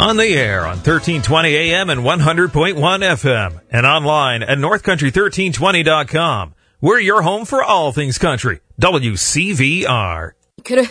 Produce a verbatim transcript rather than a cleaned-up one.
On the air on thirteen twenty A M and one hundred point one F M and online at north country thirteen twenty dot com. We're your home for all things country. W C V R. Could have